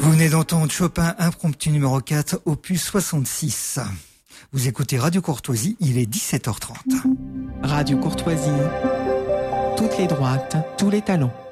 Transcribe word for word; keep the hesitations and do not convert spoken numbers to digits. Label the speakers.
Speaker 1: Vous venez d'entendre Chopin impromptu numéro quatre, opus soixante-six. Vous écoutez Radio Courtoisie, il est dix-sept heures trente.
Speaker 2: Radio Courtoisie, toutes les droites, tous les talents.